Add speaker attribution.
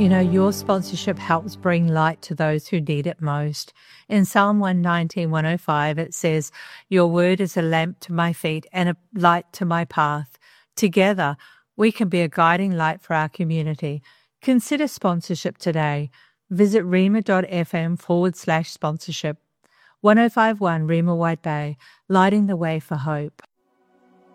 Speaker 1: Your sponsorship helps bring light to those who need it most. In Psalm 119:105, it says, "Your word is a lamp to my feet and a light to my path." Together, we can be a guiding light for our community. Consider sponsorship today. Visit rema.fm/sponsorship. 1051 Rema White Bay, lighting the way for hope.